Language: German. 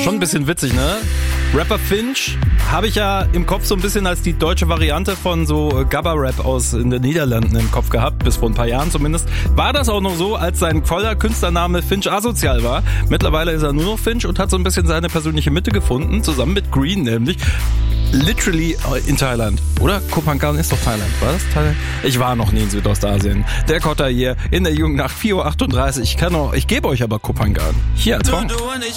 Schon ein bisschen witzig, ne? Rapper Finch habe ich ja im Kopf so ein bisschen als die deutsche Variante von so Gabba-Rap aus in den Niederlanden im Kopf gehabt, bis vor ein paar Jahren zumindest. War das auch noch so, als sein voller Künstlername Finch Asozial war. Mittlerweile ist er nur noch Finch und hat so ein bisschen seine persönliche Mitte gefunden, zusammen mit Green nämlich. Literally in Thailand. Oder? Koh Phangan ist doch Thailand. War das Thailand? Ich war noch nie in Südostasien. Der Kotter hier in der Jungen Nacht 4:38 Uhr. Ich gebe euch aber Koh Phangan. Hier als Song.